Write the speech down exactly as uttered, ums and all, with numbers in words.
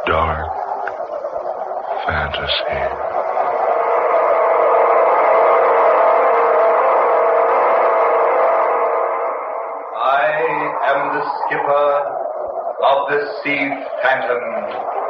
dark fantasy. I am the skipper of the Sea Phantom.